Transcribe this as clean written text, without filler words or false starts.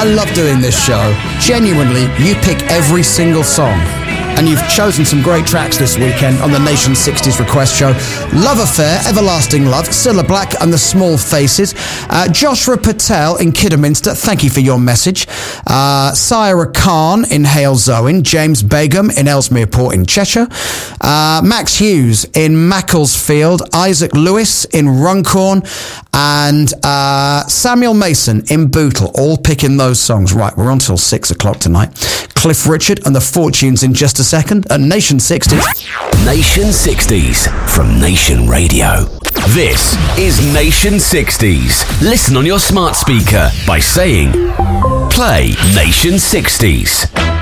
I love doing this show. Genuinely, you pick every single song. And you've chosen some great tracks this weekend on the Nation 60s Request Show. Love Affair, Everlasting Love, Cilla Black and the Small Faces. Joshua Patel in Kidderminster, thank you for your message. Syra Khan in Hales Owen. James Begum in Ellesmere Port in Cheshire. Max Hughes in Macclesfield. Isaac Lewis in Runcorn. And Samuel Mason in Bootle, all picking those songs. Right, we're on till 6 o'clock tonight. Cliff Richard and the Fortunes in just a second at Nation 60s. Nation 60s from Nation Radio. This is Nation 60s. Listen on your smart speaker by saying, play Nation 60s.